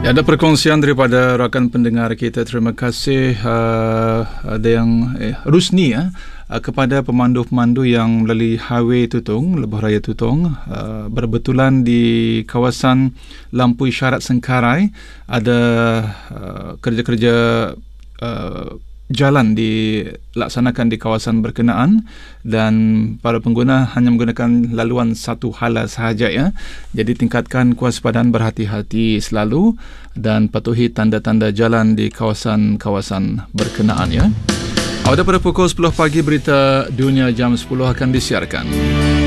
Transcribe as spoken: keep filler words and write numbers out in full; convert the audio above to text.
Ya, ada perkongsian daripada rakan pendengar kita. Terima kasih uh, ada yang eh, Rusni ya, uh, kepada pemandu-pemandu yang melalui Highway Tutong, Lebuh Raya Tutong, uh, berbetulan di kawasan lampu isyarat Sengkarai ada uh, kerja-kerja uh, jalan dilaksanakan di kawasan berkenaan dan para pengguna hanya menggunakan laluan satu hala sahaja ya. Jadi tingkatkan kewaspadaan, berhati-hati selalu dan patuhi tanda-tanda jalan di kawasan-kawasan berkenaan ya. Pada pada pukul sepuluh pagi berita dunia jam sepuluh akan disiarkan.